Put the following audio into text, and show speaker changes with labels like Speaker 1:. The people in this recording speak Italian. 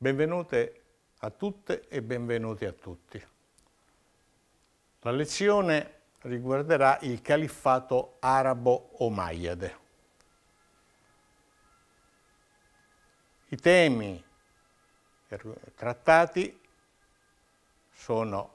Speaker 1: Benvenute a tutte e benvenuti a tutti. La lezione riguarderà il califfato arabo-omayyade. I temi trattati sono